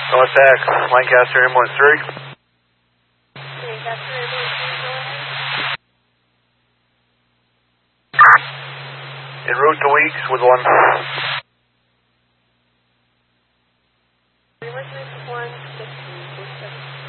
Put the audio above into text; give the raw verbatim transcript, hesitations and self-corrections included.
North Ax, Lancaster ambulance three. Lancaster ambulance three. En route to Weeks with one. Emergency one six two four seven.